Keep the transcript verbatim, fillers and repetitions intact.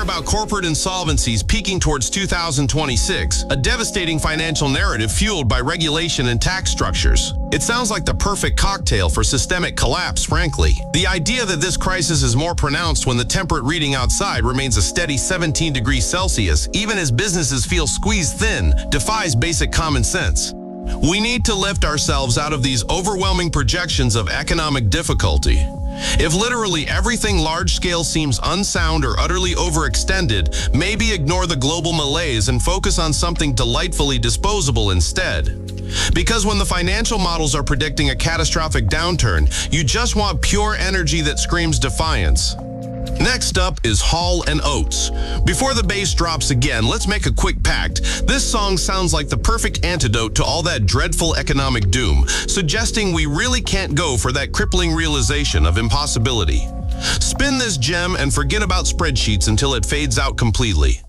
about corporate insolvencies peaking towards two thousand twenty-six, a devastating financial narrative fueled by regulation and tax structures. It sounds like the perfect cocktail for systemic collapse, frankly. The idea that this crisis is more pronounced when the temperate reading outside remains a steady seventeen degrees Celsius, even as businesses feel squeezed thin, defies basic common sense. We need to lift ourselves out of these overwhelming projections of economic difficulty. If literally everything large-scale seems unsound or utterly overextended, maybe ignore the global malaise and focus on something delightfully disposable instead. Because when the financial models are predicting a catastrophic downturn, you just want pure energy that screams defiance. Next up is Hall and Oates. Before the bass drops again, let's make a quick pact. This song sounds like the perfect antidote to all that dreadful economic doom, suggesting we really can't go for that crippling realization of impossibility. Spin this gem and forget about spreadsheets until it fades out completely.